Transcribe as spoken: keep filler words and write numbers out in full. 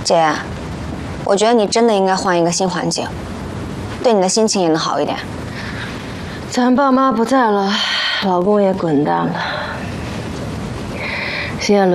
姐，我觉得你真的应该换一个新环境，对你的心情也能好一点。 咱爸妈不在了，老公也滚蛋了，现在轮。